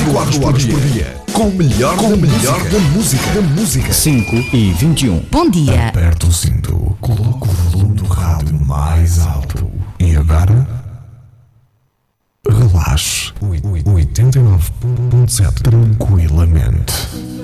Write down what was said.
horas por dia. Com o melhor da música. 5h21. Bom dia. Aperta o cinto, coloca o volume do rádio mais alto. E agora, relaxe. 89.7 tranquilamente.